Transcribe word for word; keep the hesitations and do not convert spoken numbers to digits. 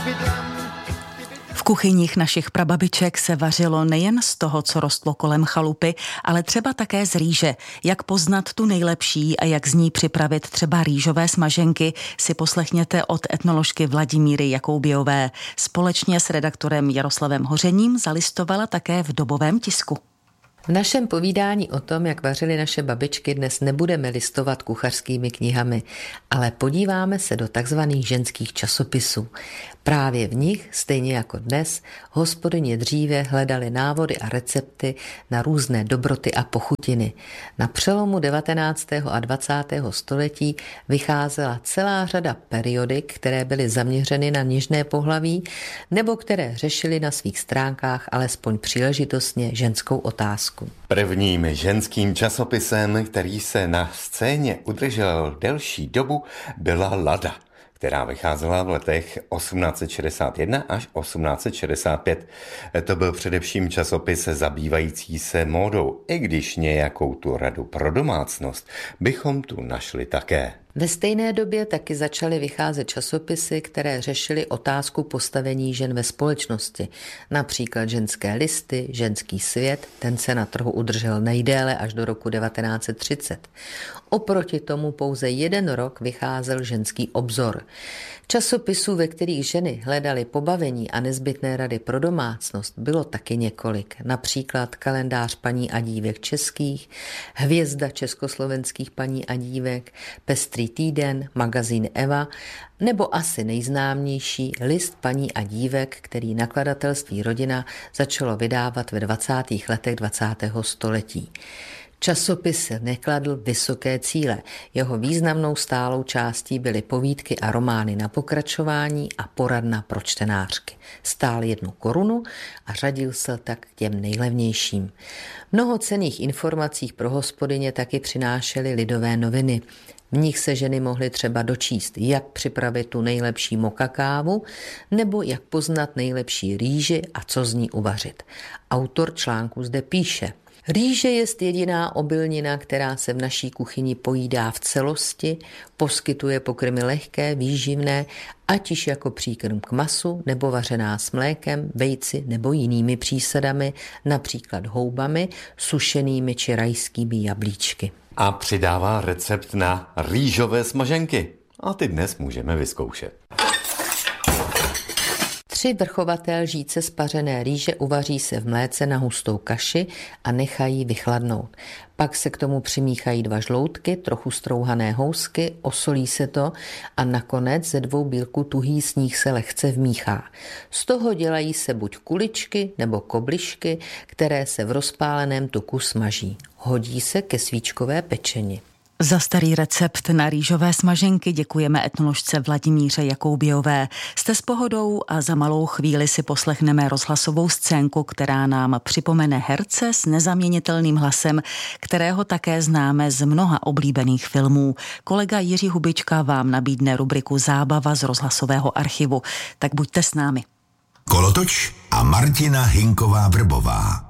V kuchyních našich prababiček se vařilo nejen z toho, co rostlo kolem chalupy, ale třeba také z rýže. Jak poznat tu nejlepší a jak z ní připravit třeba rýžové smaženky, si poslechněte od etnoložky Vladimíry Jakoubiové. Společně s redaktorem Jaroslavem Hořením zalistovala také v dobovém tisku. V našem povídání o tom, jak vařily naše babičky, dnes nebudeme listovat kuchařskými knihami, ale podíváme se do takzvaných ženských časopisů. Právě v nich, stejně jako dnes, hospodyně dříve hledaly návody a recepty na různé dobroty a pochutiny. Na přelomu devatenáctého a dvacátého století vycházela celá řada periodik, které byly zaměřeny na něžné pohlaví nebo které řešily na svých stránkách alespoň příležitostně ženskou otázku. Prvním ženským časopisem, který se na scéně udržel delší dobu, byla Lada, která vycházela v letech osmnáct set šedesát jedna až osmnáct set šedesát pět. To byl především časopis zabývající se módou, i když nějakou tu radu pro domácnost bychom tu našli také. Ve stejné době taky začaly vycházet časopisy, které řešily otázku postavení žen ve společnosti. Například Ženské listy, Ženský svět, ten se na trhu udržel nejdéle až do roku devatenáct set třicet. Oproti tomu pouze jeden rok vycházel Ženský obzor. Časopisů, ve kterých ženy hledaly pobavení a nezbytné rady pro domácnost, bylo taky několik. Například Kalendář paní a dívek českých, Hvězda československých paní a dívek, Pestrý týden, magazín Eva, nebo asi nejznámější List paní a dívek, který nakladatelství Rodina začalo vydávat ve dvacátých letech dvacátého století. Časopis nekladl vysoké cíle. Jeho významnou stálou částí byly povídky a romány na pokračování a poradna pro čtenářky. Stál jednu korunu a řadil se tak k těm nejlevnějším. Mnoho cenných informací pro hospodyně taky přinášely Lidové noviny. V nich se ženy mohly třeba dočíst, jak připravit tu nejlepší moka kávu, nebo jak poznat nejlepší rýži a co z ní uvařit. Autor článku zde píše: Rýže je jediná obilnina, která se v naší kuchyni pojídá v celosti, poskytuje pokrmy lehké, výživné, ať již jako příkrm k masu, nebo vařená s mlékem, vejci nebo jinými přísadami, například houbami, sušenými či rajskými jablíčky. A přidává recept na rýžové smaženky. A ty dnes můžeme vyzkoušet. Tři vrchovaté lžíce spařené rýže uvaří se v mléce na hustou kaši a nechají vychladnout. Pak se k tomu přimíchají dva žloutky, trochu strouhané housky, osolí se to a nakonec ze dvou bílků tuhý sníh se lehce vmíchá. Z toho dělají se buď kuličky nebo koblišky, které se v rozpáleném tuku smaží. Hodí se ke svíčkové pečeni. Za starý recept na rýžové smaženky děkujeme etnoložce Vladimíře Jakoubiové. Jste s pohodou a za malou chvíli si poslechneme rozhlasovou scénku, která nám připomene herce s nezaměnitelným hlasem, kterého také známe z mnoha oblíbených filmů. Kolega Jiří Hubička vám nabídne rubriku Zábava z rozhlasového archivu. Tak buďte s námi. Kolotoč a Martina Hinková Vrbová.